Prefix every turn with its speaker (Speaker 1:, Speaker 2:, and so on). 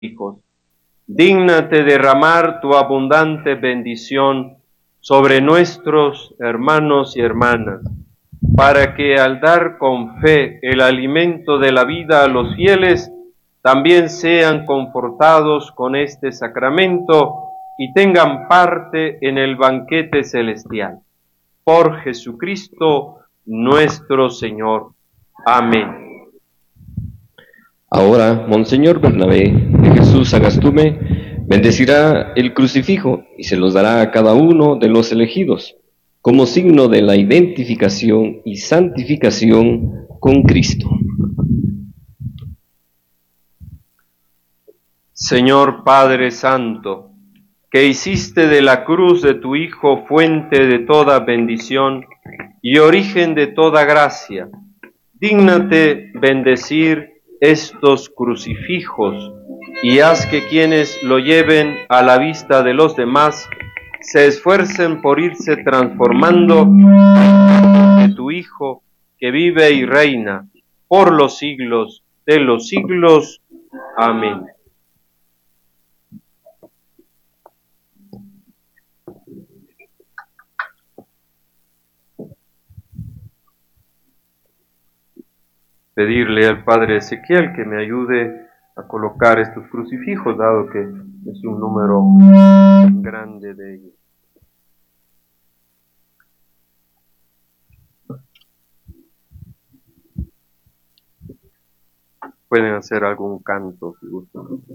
Speaker 1: hijos. Dígnate derramar tu abundante bendición sobre nuestros hermanos y hermanas, para que al dar con fe el alimento de la vida a los fieles, también sean confortados con este sacramento y tengan parte en el banquete celestial. Por Jesucristo nuestro Señor. Amén.
Speaker 2: Ahora, Monseñor Bernabé de Jesús Agastume bendecirá el crucifijo y se los dará a cada uno de los elegidos, como signo de la identificación y santificación con Cristo.
Speaker 1: Señor Padre Santo, que hiciste de la cruz de tu Hijo fuente de toda bendición y origen de toda gracia, dígnate bendecir estos crucifijos y haz que quienes lo lleven a la vista de los demás se esfuercen por irse transformando de tu Hijo que vive y reina por los siglos de los siglos. Amén. Pedirle al Padre Ezequiel que me ayude a colocar estos crucifijos, dado que es un número grande de ellos. Pueden hacer algún canto si gustan.